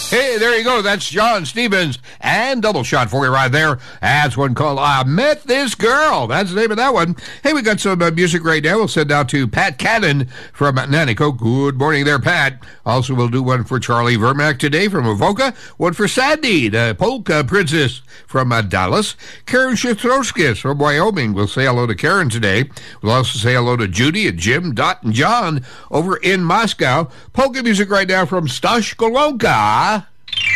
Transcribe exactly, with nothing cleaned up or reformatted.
Hey, there you go. That's John Stevens and Double Shot for you right there. That's one called I Met This Girl. That's the name of that one. Hey, we got some uh, music right now. We'll send out to Pat Cannon from Nanico. Good morning there, Pat. Also, we'll do one for Charlie Vermack today from Avoca. One for Sandy, the Polka Princess from uh, Dallas. Karen Shithroskis from Wyoming. We'll say hello to Karen today. We'll also say hello to Judy and Jim, Dot, and John over in Moscow. Polka music right now from Stash Golonka.